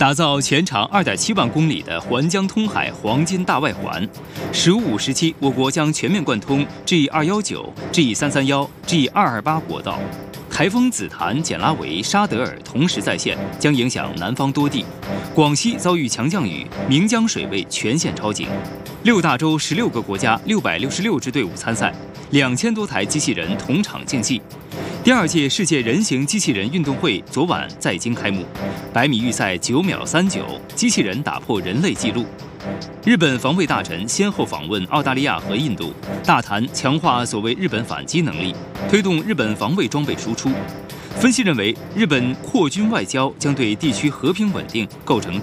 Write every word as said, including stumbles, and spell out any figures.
打造全长二点七万公里的环江通海黄金大外环。“十五五”时期，我国将全面贯通 G 二一九、G 三三一、G 二二八国道。台风紫檀、简拉维、沙德尔同时再现，将影响南方多地。广西遭遇强降雨，岷江水位全线超警。六大洲十六个国家六百六十六支队伍参赛，两千多台机器人同场竞技。第二届世界人形机器人运动会昨晚在京开幕，百米预赛九秒三九，机器人打破人类纪录。日本防卫大臣先后访问澳大利亚和印度，大谈强化所谓日本反击能力，推动日本防卫装备输出。分析认为，日本扩军外交将对地区和平稳定构成